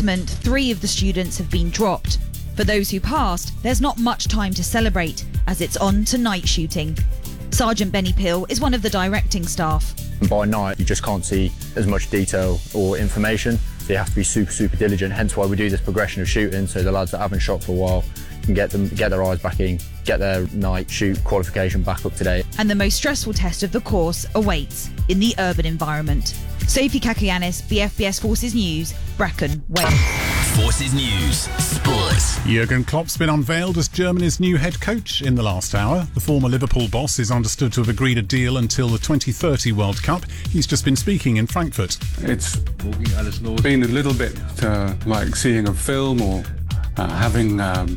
placement, 3 of the students have been dropped. For those who passed, there's not much time to celebrate, as it's on to night shooting. Sergeant Benny Pill is one of the directing staff. By night, you just can't see as much detail or information, so you have to be super diligent, hence why we do this progression of shooting, so the lads that haven't shot for a while can get their eyes back in, get their night shoot qualification back up to date. And the most stressful test of the course awaits in the urban environment. Sophie Kakianis, BFBS Forces News, Bracken, Wales. Forces News, Sports. Jurgen Klopp's been unveiled as Germany's new head coach in the last hour. The former Liverpool boss is understood to have agreed a deal until the 2030 World Cup. He's just been speaking in Frankfurt. It's been a little bit like seeing a film or having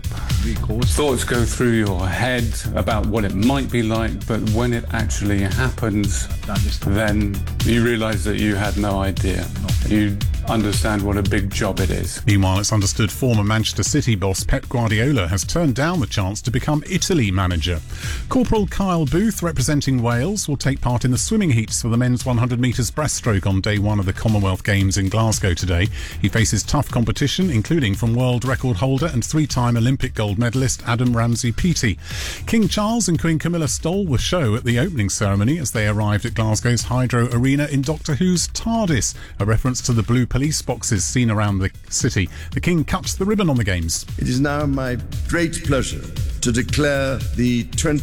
thoughts go through your head about what it might be like, but when it actually happens, then you realise that you had no idea. You understand what a big job it is. Meanwhile, it's understood former Manchester City boss Pep Guardiola has turned down the chance to become Italy manager. Corporal Kyle Booth, representing Wales, will take part in the swimming heats for the men's 100 metres breaststroke on day 1 of the Commonwealth Games in Glasgow today. He faces tough competition, including from world record holder and 3-time Olympic gold medalist Adam Ramsey-Peaty. King Charles and Queen Camilla stole the show at the opening ceremony as they arrived at Glasgow's Hydro Arena in Doctor Who's TARDIS, a reference to the blue police boxes seen around the city. The King cuts the ribbon on the Games. It is now my great pleasure to declare the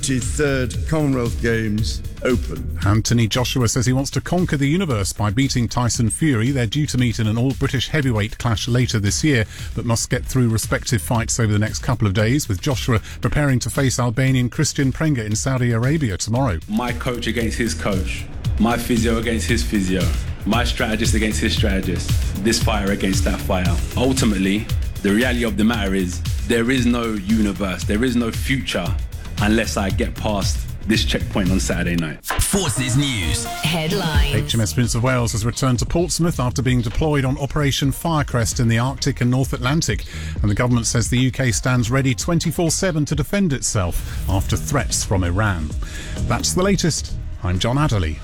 23rd Commonwealth Games open. Anthony Joshua says he wants to conquer the universe by beating Tyson Fury. They're due to meet in an all-British heavyweight clash later this year, but must get through respective fights over the next couple of days, with Joshua preparing to face Albanian Christian Prenga in Saudi Arabia tomorrow. My coach against his coach, my physio against his physio, my strategist against his strategist, this fighter against that fighter. Ultimately, the reality of the matter is there is no universe, there is no future unless I get past this checkpoint on Saturday night. Forces News. Headline. HMS Prince of Wales has returned to Portsmouth after being deployed on Operation Firecrest in the Arctic and North Atlantic. And the government says the UK stands ready 24/7 to defend itself after threats from Iran. That's the latest. I'm John Adderley.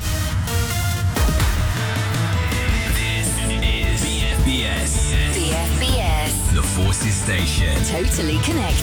This is BFBS. BFBS. The Forces Station. Totally connected.